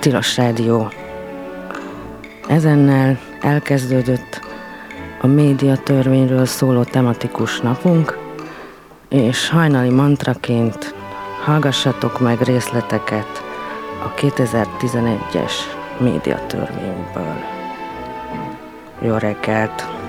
Tilos Rádió. Ezennel elkezdődött a médiatörvényről szóló tematikus napunk, és hajnali mantraként hallgassatok meg részleteket a 2011-es médiatörvényből. Jó reggelt!